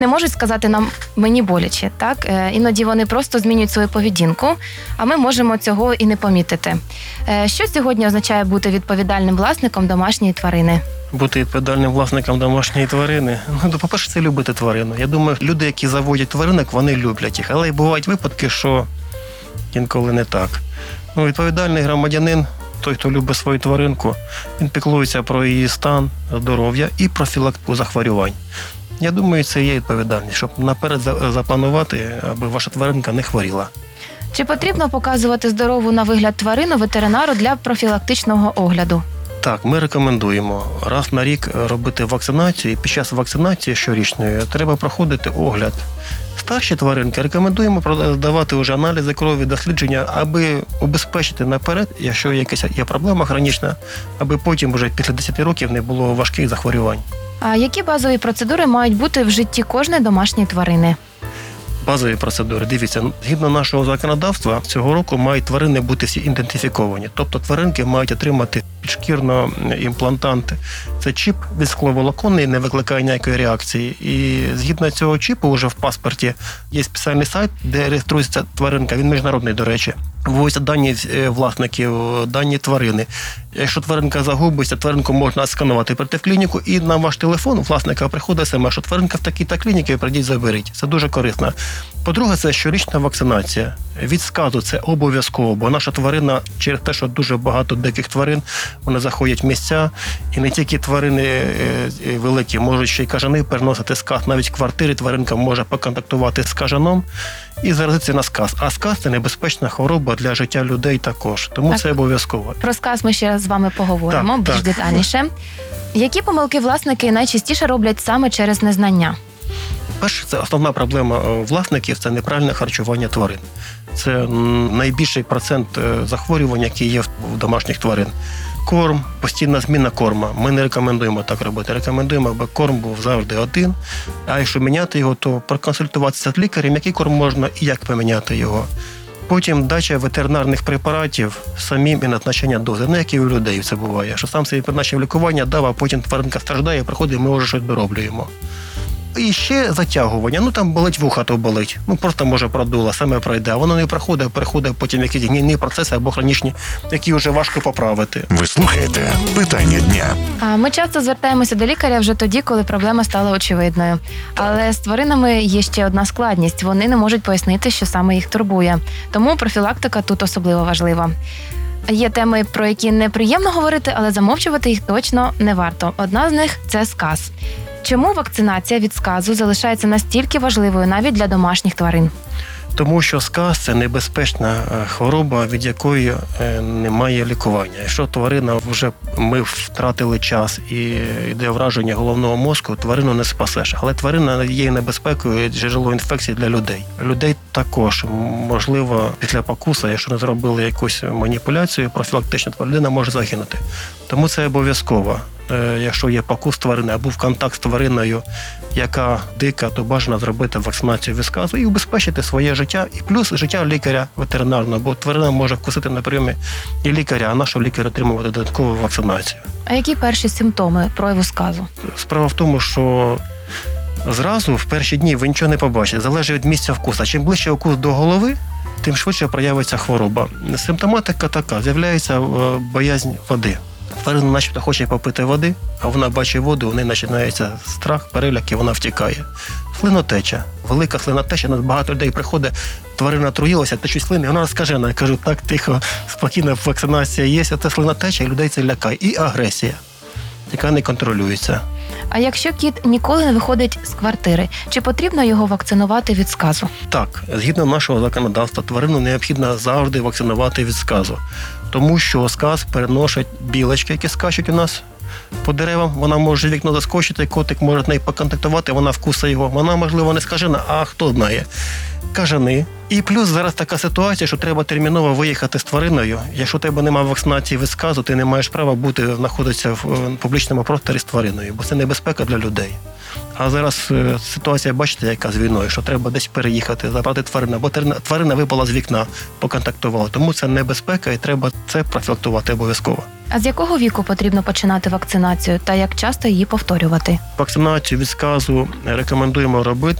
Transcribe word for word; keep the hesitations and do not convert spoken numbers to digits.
не можуть сказати нам «мені боляче». Так? Іноді вони просто змінюють свою поведінку, а ми можемо цього і не помітити. Що сьогодні означає бути відповідальним власником домашньої тварини? Бути відповідальним власником домашньої тварини? Ну, по-перше, це любити тварину. Я думаю, люди, які заводять тваринок, вони люблять їх. Але бувають випадки, що інколи не так. Ну, відповідальний громадянин, той, хто любить свою тваринку, він піклується про її стан, здоров'я і профілактику захворювань. Я думаю, це є відповідальність, щоб наперед запланувати, аби ваша тваринка не хворіла. Чи потрібно показувати здорову на вигляд тварину ветеринару для профілактичного огляду? Так, ми рекомендуємо раз на рік робити вакцинацію, і під час вакцинації щорічної треба проходити огляд. Старші тваринки рекомендуємо здавати вже аналізи крові, дослідження, аби убезпечити наперед, якщо якась є проблема хронічна, аби потім вже після десяти років не було важких захворювань. А які базові процедури мають бути в житті кожної домашньої тварини? Базові процедури. Дивіться, згідно нашого законодавства, цього року мають тварини бути всі ідентифіковані. Тобто тваринки мають отримати підшкірно імплантанти. Це чіп високоволоконний, не викликає ніякої реакції. І згідно цього чіпу вже в паспорті є спеціальний сайт, де реєструється тваринка. Він міжнародний, до речі. Вводяться дані власників, дані тварини. Якщо тваринка загубиться, тваринку можна сканувати, прийти в клініку, і на ваш телефон власника приходить смс, що тваринка в такій-то клініці, прийдіть, заберіть. Це дуже корисно. По-друге, це щорічна вакцинація. Від сказу це обов'язково, бо наша тварина, через те, що дуже багато диких тварин, вони заходять в місця, і не тільки тварини великі, можуть ще й кажани переносити сказ. Навіть в квартирі тваринка може поконтактувати з кажаном і заразитися на сказ. А сказ – це небезпечна хвороба для життя людей також, тому так, це обов'язково. Про сказ ми ще з вами поговоримо так, більш так. детальніше. Які помилки власники найчастіше роблять саме через незнання? Перше, це основна проблема власників – це неправильне харчування тварин. Це найбільший процент захворювань, які є в домашніх тварин. Корм, постійна зміна корма. Ми не рекомендуємо так робити. Рекомендуємо, аби корм був завжди один. А якщо міняти його, то проконсультуватися з лікарем, який корм можна і як поміняти його. Потім дача ветеринарних препаратів самим і назначення дози. Не як і у людей це буває. Що сам собі призначив лікування, дав, а потім тваринка страждає, приходить, ми вже щось дороблюємо. І ще затягування. Ну, там болить вуха, то болить. Ну, просто, може, продуло, саме пройде. А воно не проходить, переходить потім якісь гнійні процеси або хронічні, які вже важко поправити. Ви слухаєте «Питання дня». А ми часто звертаємося до лікаря вже тоді, коли проблема стала очевидною. Але з тваринами є ще одна складність. Вони не можуть пояснити, що саме їх турбує. Тому профілактика тут особливо важлива. Є теми, про які неприємно говорити, але замовчувати їх точно не варто. Одна з них – це сказ. Чому вакцинація від сказу залишається настільки важливою навіть для домашніх тварин? Тому що сказ – це небезпечна хвороба, від якої немає лікування. Якщо тварина вже ми втратили час і йде враження головного мозку, тварину не спасеш. Але тварина є небезпекою, джерело інфекцій для людей. Людей також, можливо, після покуса, якщо не зробили якусь маніпуляцію, профілактична тварина може загинути. Тому це обов'язково. Якщо є покус тварини або в контакт з твариною, яка дика, то бажано зробити вакцинацію від сказу і убезпечити своє життя, і плюс життя лікаря ветеринарного, бо тварина може вкусити на прийомі і лікаря, а нашого лікаря отримувати додаткову вакцинацію. А які перші симптоми прояву сказу? Справа в тому, що зразу в перші дні ви нічого не побачите, залежить від місця вкуса. Чим ближче укус до голови, тим швидше проявиться хвороба. Симптоматика така, з'являється боязнь води. Тварина начебто хоче попити води, а вона бачить воду, у неї починається страх, переляк, і вона втікає. Слинотеча. Велика слинотеча, на багато людей приходить, тварина труїлася, течуть слини, вона розкажена. Я кажу, так, тихо, спокійно, вакцинація є, а це слинотеча, і людей це лякає. І агресія, яка не контролюється. А якщо кіт ніколи не виходить з квартири, чи потрібно його вакцинувати від сказу? Так, згідно нашого законодавства, тварину необхідно завжди вакцинувати від сказу. Тому що сказ переносить білочки, які скачуть у нас по деревам. Вона може вікно заскочити, котик може з нею поконтактувати, вона вкусить його. Вона, можливо, не скажена, а хто знає. кажани. І плюс зараз така ситуація, що треба терміново виїхати з твариною. Якщо у тебе немає вакцинації від сказу, ти не маєш права бути, знаходитися в е, публічному просторі з твариною, бо це небезпека для людей. А зараз е, ситуація, бачите, яка з війною, що треба десь переїхати, забрати тварину, бо тварина, тварина випала з вікна, поконтактувала. Тому це небезпека і треба це профілактувати обов'язково. А з якого віку потрібно починати вакцинацію та як часто її повторювати? Вакцинацію від сказу рекомендуємо робити